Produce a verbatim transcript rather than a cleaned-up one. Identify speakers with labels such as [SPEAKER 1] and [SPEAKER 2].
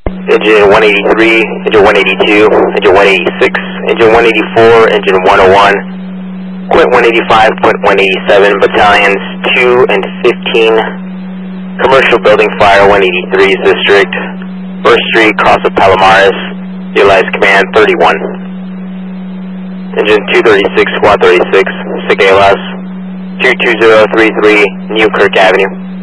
[SPEAKER 1] Engine one eighty-three, engine one eighty-two, engine one eighty-six, engine one eighty-four, engine one oh one, point one eighty-five, point one eighty-seven, battalions two and fifteen, commercial building fire one eighty-three's district, First Street, cross of Palomares, utilize command thirty-one. Engine two thirty-six, squad thirty-six, Siguelas, two two zero three three, Newkirk Avenue.